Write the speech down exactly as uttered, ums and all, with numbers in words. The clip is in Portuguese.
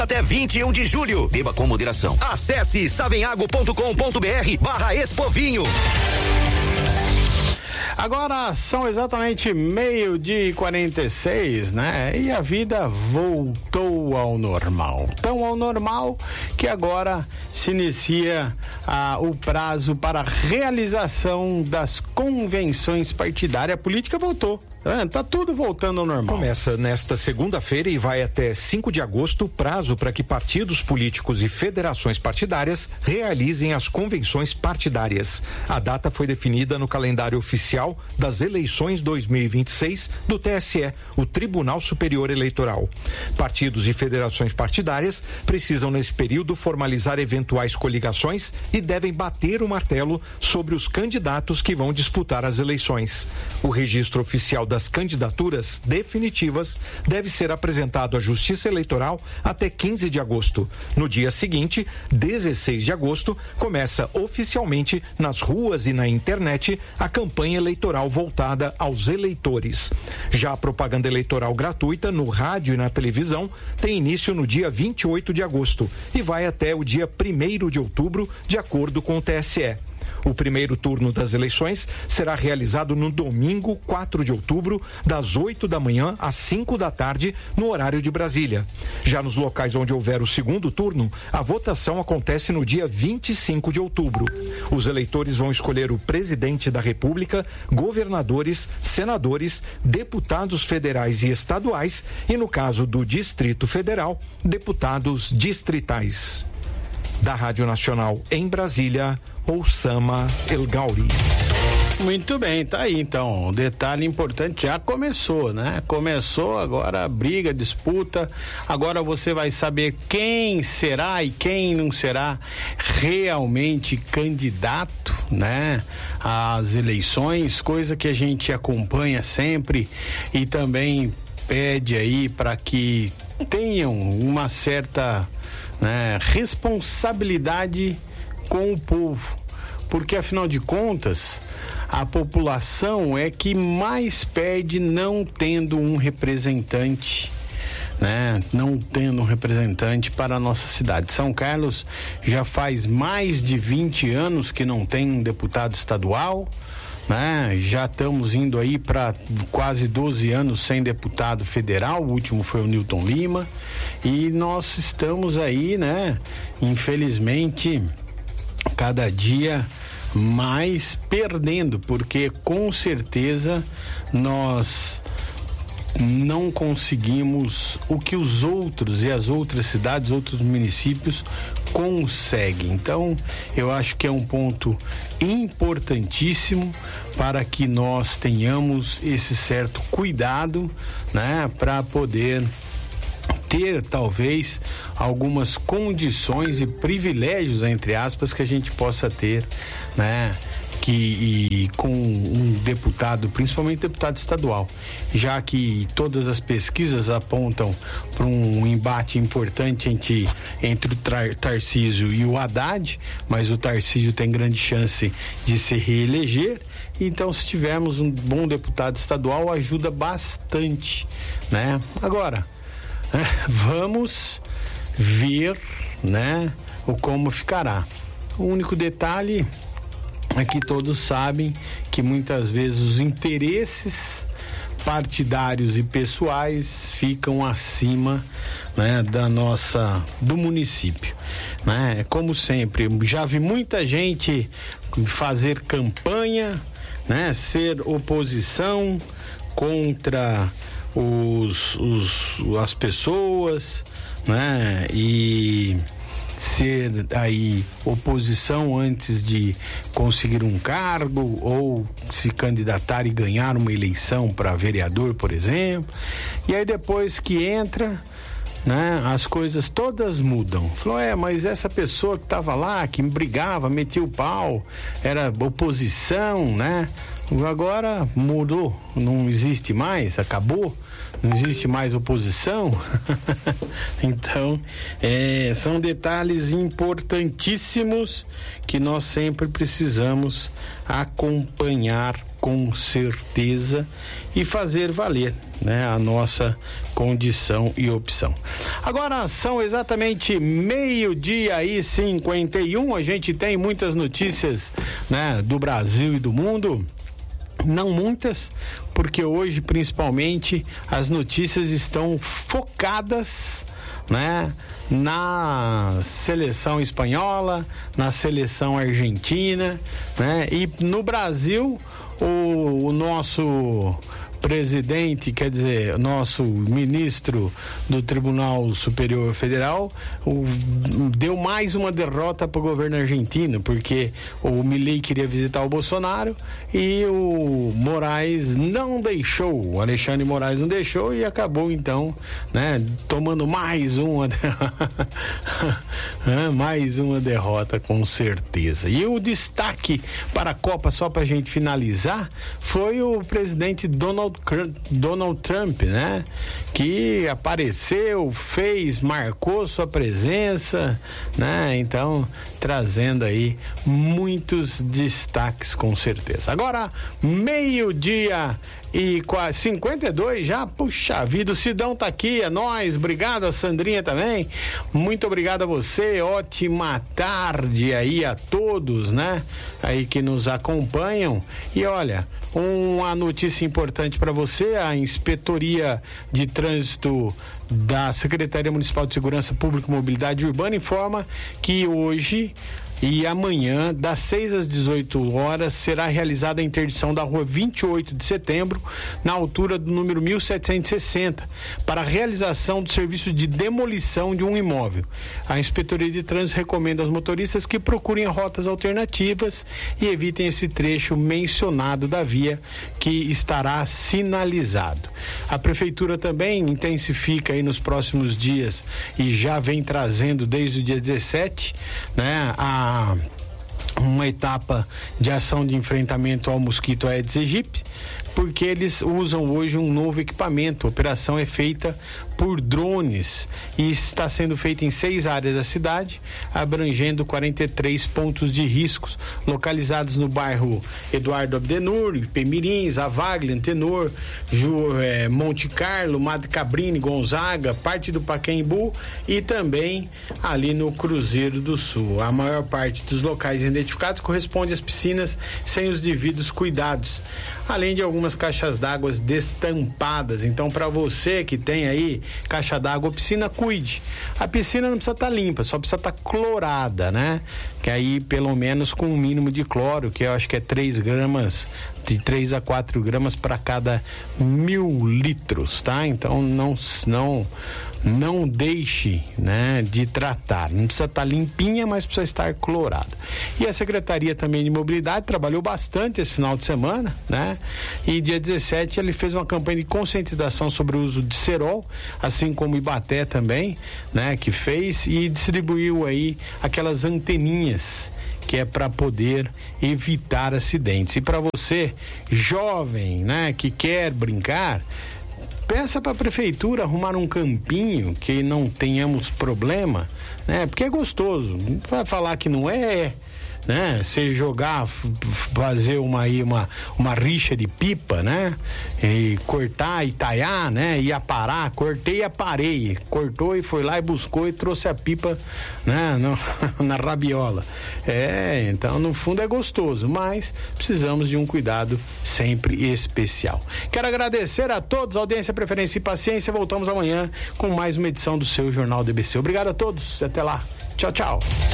Até vinte e um de julho. Beba com moderação. Acesse savenhago ponto com ponto br barra Expovinho. Agora são exatamente meio-dia e quarenta e seis, né? E a vida voltou ao normal. Tão ao normal que agora se inicia ah, o prazo para a realização das convenções partidárias. A política voltou. Tá, tá tudo voltando ao normal. Começa nesta segunda-feira e vai até cinco de agosto o prazo para que partidos políticos e federações partidárias realizem as convenções partidárias. A data foi definida no calendário oficial das eleições dois mil e vinte e seis do T S E, o Tribunal Superior Eleitoral. Partidos e federações partidárias precisam nesse período formalizar eventuais coligações e devem bater o martelo sobre os candidatos que vão disputar as eleições. O registro oficial das candidaturas definitivas deve ser apresentado à Justiça Eleitoral até quinze de agosto. No dia seguinte, dezesseis de agosto, começa oficialmente nas ruas e na internet a campanha eleitoral voltada aos eleitores. Já a propaganda eleitoral gratuita no rádio e na televisão tem início no dia vinte e oito de agosto e vai até o dia primeiro de outubro, de acordo com o T S E. O primeiro turno das eleições será realizado no domingo, quatro de outubro, das oito da manhã às cinco da tarde, no horário de Brasília. Já nos locais onde houver o segundo turno, a votação acontece no dia vinte e cinco de outubro. Os eleitores vão escolher o presidente da República, governadores, senadores, deputados federais e estaduais e, no caso do Distrito Federal, deputados distritais. Da Rádio Nacional em Brasília, Oussama El Gauri. Muito bem, tá aí então, um detalhe importante, já começou, né? Começou agora a briga, a disputa, agora você vai saber quem será e quem não será realmente candidato, né? Às eleições, coisa que a gente acompanha sempre e também pede aí para que tenham uma certa, né, responsabilidade com o povo, porque afinal de contas a população é que mais perde não tendo um representante, né? Não tendo um representante para a nossa cidade. São Carlos já faz mais de vinte anos que não tem um deputado estadual, né? Já estamos indo aí para quase doze anos sem deputado federal, o último foi o Newton Lima, e nós estamos aí, né? Infelizmente, cada dia mais perdendo, porque com certeza nós não conseguimos o que os outros e as outras cidades, outros municípios conseguem. Então, eu acho que é um ponto importantíssimo para que nós tenhamos esse certo cuidado, né, para poder ter talvez algumas condições e privilégios, entre aspas, que a gente possa ter, né, que e, com um deputado, principalmente deputado estadual, já que todas as pesquisas apontam para um embate importante entre, entre o Tar, Tarcísio e o Haddad, mas o Tarcísio tem grande chance de se reeleger. Então, se tivermos um bom deputado estadual, ajuda bastante, né? Agora, vamos ver, né, o como ficará. O único detalhe é que todos sabem que muitas vezes os interesses partidários e pessoais ficam acima, né, da nossa, do município, né? Como sempre, já vi muita gente fazer campanha, né, ser oposição contra Os, os, as pessoas, né, e ser aí oposição antes de conseguir um cargo ou se candidatar e ganhar uma eleição para vereador, por exemplo, e aí depois que entra, né, as coisas todas mudam. Falou, é, mas essa pessoa que estava lá, que brigava, metia o pau, era oposição, né? Agora mudou, não existe mais, acabou, não existe mais oposição. Então, é, são detalhes importantíssimos que nós sempre precisamos acompanhar com certeza e fazer valer, né, a nossa condição e opção. Agora são exatamente meio-dia e cinquenta e um. A gente tem muitas notícias, né, do Brasil e do mundo. Não muitas, porque hoje principalmente as notícias estão focadas, né, na seleção espanhola, na seleção argentina, né, e no Brasil o, o nosso presidente, quer dizer, nosso ministro do Tribunal Superior Federal o, deu mais uma derrota para o governo argentino, porque o Milei queria visitar o Bolsonaro e o Moraes não deixou, o Alexandre Moraes não deixou e acabou então, né, tomando mais uma mais uma derrota com certeza. E o destaque para a Copa, só para a gente finalizar, foi o presidente Donald Donald Trump, né? Que apareceu, fez, marcou sua presença, né? Então, trazendo aí muitos destaques com certeza. Agora, meio-dia e quase cinquenta e dois já, puxa vida, o Sidão tá aqui, é nóis, obrigado, a Sandrinha também, muito obrigado a você, ótima tarde aí a todos, né, aí que nos acompanham. E olha, uma notícia importante para você: a Inspetoria de Trânsito da Secretaria Municipal de Segurança Pública e Mobilidade Urbana informa que hoje e amanhã, das seis às dezoito horas, será realizada a interdição da rua vinte e oito de setembro, na altura do número mil setecentos e sessenta, para a realização do serviço de demolição de um imóvel. A Inspetoria de Trânsito recomenda aos motoristas que procurem rotas alternativas e evitem esse trecho mencionado da via, que estará sinalizado. A Prefeitura também intensifica aí nos próximos dias e já vem trazendo desde o dia dezessete, né, a uma etapa de ação de enfrentamento ao mosquito Aedes aegypti, porque eles usam hoje um novo equipamento. A operação é feita por drones e está sendo feita em seis áreas da cidade, abrangendo quarenta e três pontos de riscos, localizados no bairro Eduardo Abdenur, Ipemirim, Zavaglia, Antenor, Ju, eh, Monte Carlo, Madre Cabrini, Gonzaga, parte do Pacaembu e também ali no Cruzeiro do Sul. A maior parte dos locais identificados corresponde às piscinas sem os devidos cuidados, além de algumas caixas d'água destampadas. Então, para você que tem aí caixa d'água ou piscina, cuide. A piscina não precisa estar tá limpa, só precisa estar tá clorada, né? Que aí, pelo menos com um mínimo de cloro, que eu acho que é três gramas, de três a quatro gramas para cada mil litros, tá? Então, não, não, não deixe, né, de tratar. Não precisa estar tá limpinha, mas precisa estar clorada. E a Secretaria também de Mobilidade trabalhou bastante esse final de semana, né? E dia dezessete ele fez uma campanha de conscientização sobre o uso de cerol, assim como o Ibaté também, né, que fez, e distribuiu aí aquelas anteninhas que é para poder evitar acidentes. E para você, jovem, né, que quer brincar, peça para a prefeitura arrumar um campinho que não tenhamos problema, né? Porque é gostoso. Não vai falar que não é, né? Você jogar, fazer uma aí uma uma rixa de pipa, né? E cortar e talhar, né? E aparar, cortei e aparei, cortou e foi lá e buscou e trouxe a pipa, né? No, na rabiola. É, então no fundo é gostoso, mas precisamos de um cuidado sempre especial. Quero agradecer a todos, audiência, preferência e paciência. Voltamos amanhã com mais uma edição do seu Jornal D B C. Obrigado a todos, até lá. Tchau, tchau.